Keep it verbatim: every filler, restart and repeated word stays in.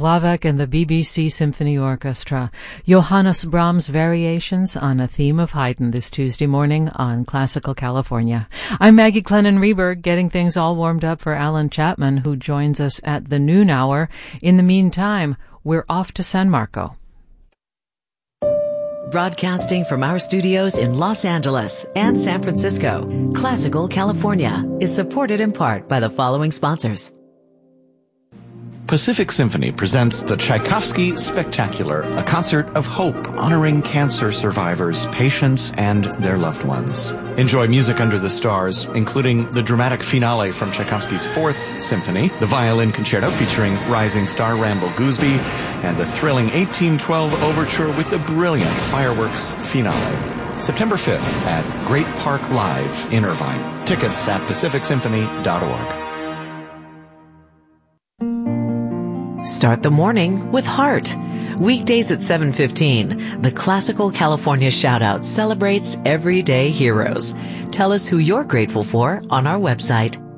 Hlavek and the B B C Symphony Orchestra. Johannes Brahms Variations on a Theme of Haydn this Tuesday morning on Classical California. I'm Maggie Clennon-Reberg, getting things all warmed up for Alan Chapman, who joins us at the noon hour. In the meantime, we're off to San Marco. Broadcasting from our studios in Los Angeles and San Francisco, Classical California is supported in part by the following sponsors. Pacific Symphony presents the Tchaikovsky Spectacular, a concert of hope honoring cancer survivors, patients, and their loved ones. Enjoy music under the stars, including the dramatic finale from Tchaikovsky's Fourth Symphony, the violin concerto featuring rising star Randall Gooseby, and the thrilling eighteen twelve overture with the brilliant fireworks finale. September fifth at Great Park Live in Irvine. Tickets at pacific symphony dot org. Start the morning with heart. Weekdays at seven fifteen, the Classical California Shoutout celebrates everyday heroes. Tell us who you're grateful for on our website,